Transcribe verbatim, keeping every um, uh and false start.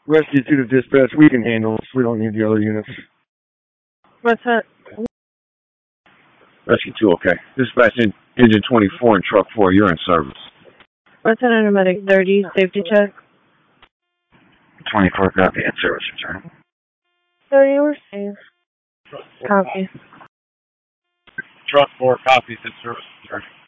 Rescue two to dispatch. We can handle this. We don't need the other units. What's that? Rescue two, okay. Dispatch in, engine twenty-four and truck four. You're in service. What's an automatic thirty safety check? twenty-four, copy. In service, return. thirty, we're safe. Copy. Truck four, copies in service, return.